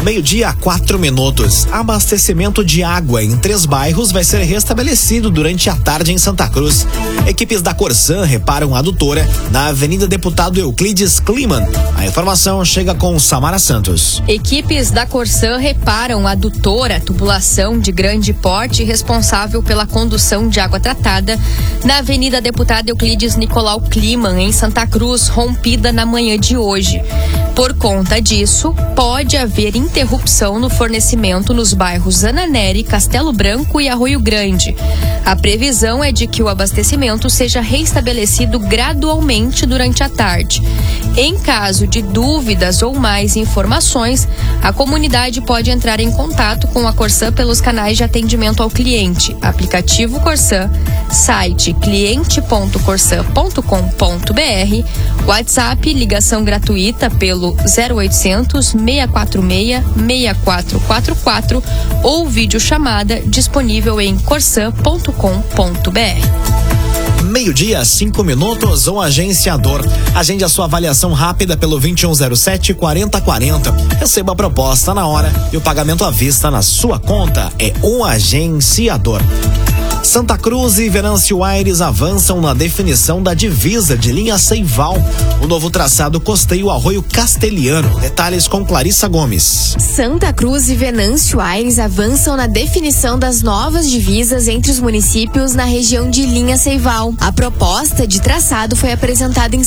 Meio-dia, 4 minutos. Abastecimento de água em 3 bairros vai ser restabelecido durante a tarde em Santa Cruz. Equipes da Corsã reparam a adutora na Avenida Deputado Euclides Kliman. A informação chega com Samara Santos. Equipes da Corsã reparam a adutora, tubulação de grande porte responsável pela condução de água tratada na Avenida Deputado Euclides Nicolau Kliman, em Santa Cruz, rompida na manhã de hoje. Por conta disso, pode haver interrupção no fornecimento nos bairros Ana Nery, Castelo Branco e Arroio Grande. A previsão é de que o abastecimento seja restabelecido gradualmente durante a tarde. Em caso de dúvidas ou mais informações, a comunidade pode entrar em contato com a Corsã pelos canais de atendimento ao cliente, aplicativo Corsã, site cliente.corsã.com.br, WhatsApp, ligação gratuita pelo 0800 646 6444 ou videochamada disponível em corsã.com.br. Meio-dia, 5 minutos, um agenciador. Agende a sua avaliação rápida pelo 2107-4040. Receba a proposta na hora e o pagamento à vista na sua conta. É um agenciador. Santa Cruz e Venâncio Aires avançam na definição da divisa de linha Seival. O novo traçado costeia o Arroio Castelhano. Detalhes com Clarissa Gomes. Santa Cruz e Venâncio Aires avançam na definição das novas divisas entre os municípios na região de linha Seival. A proposta de traçado foi apresentada em